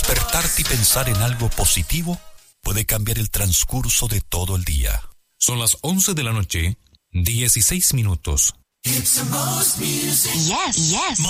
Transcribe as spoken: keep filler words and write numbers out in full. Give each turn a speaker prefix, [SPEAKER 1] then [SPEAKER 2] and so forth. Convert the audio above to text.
[SPEAKER 1] Despertarte y pensar en algo positivo puede cambiar el transcurso de todo el día.
[SPEAKER 2] Son las once de la noche, dieciséis minutos.
[SPEAKER 3] It's the most music. Yes, yes.